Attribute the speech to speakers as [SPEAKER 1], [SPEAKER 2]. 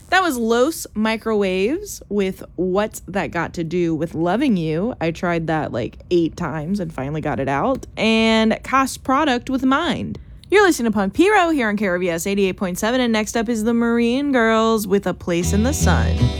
[SPEAKER 1] That was Los Microwaves with What's That Got to Do with Loving You. I tried that like 8 times and finally got it out. And Cost Product with Mind. You're listening to Punk Piro here on KRVS 88.7, and next up is the Marine Girls with A Place in the Sun.